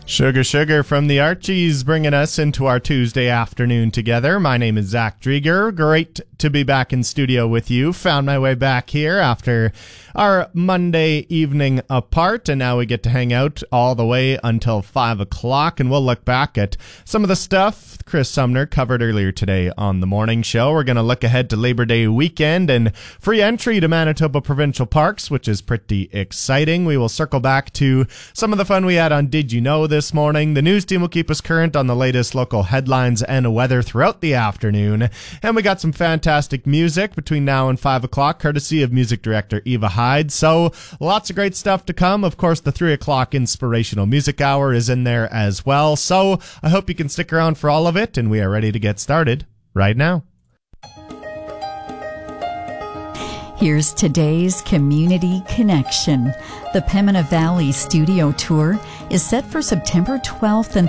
Sugar Sugar from the Archies, bringing us into our Tuesday afternoon together. My name is Zach Drieger. Great to be back in studio with you. Found my way back here after our Monday evening apart, and now we get to hang out all the way until 5 o'clock, and we'll look back at some of the stuff Chris Sumner covered earlier today on the morning show. We're going to look ahead to Labor Day weekend and free entry to Manitoba Provincial Parks, which is pretty exciting. We will circle back to some of the fun we had on Did You Know this morning. The news team will keep us current on the latest local headlines and weather throughout the afternoon. And we got some fantastic music between now and 5 o'clock, courtesy of music director Eva Hyde. So lots of great stuff to come. Of course, the 3 o'clock inspirational music hour is in there as well. So I hope you can stick around for all of it, and we are ready to get started right now. Here's today's Community Connection. The Pembina Valley Studio Tour is set for September 12th and